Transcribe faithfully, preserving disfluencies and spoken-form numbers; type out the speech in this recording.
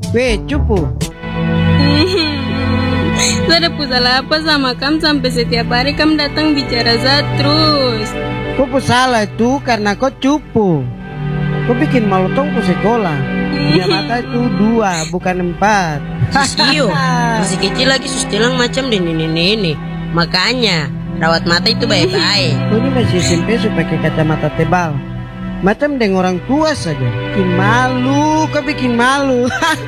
Weh, cupu. Saya ada salah apa sama kamu sampai setiap hari kamu datang bicara Zat terus. Kau salah itu karena kau cupu. Kau bikin malu tong ke sekolah. Punya mata itu dua, bukan empat. Sisio, masih kecil lagi sus bilang macam di ini-ini. Makanya, rawat mata itu baik-baik. Kau ini masih S M P supaya pakai kacamata tebal. Macam dengan orang tua saja. Bikin malu, kau bikin malu.